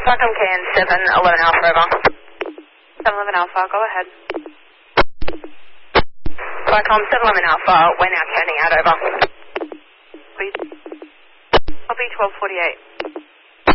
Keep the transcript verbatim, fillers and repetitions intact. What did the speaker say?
Welcome K N seven eleven Alpha, over. seven eleven Alpha, go ahead. Welcome seven eleven Alpha, we're now turning out, over. Please. Copy twelve forty-eight.